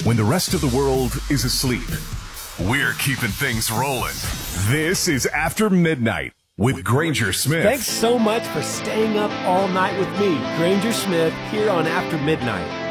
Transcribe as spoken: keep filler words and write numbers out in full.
when the rest of the world is asleep. We're keeping things rolling. This is After Midnight with Granger Smith. Thanks so much for staying up all night with me, Granger Smith, here on After Midnight.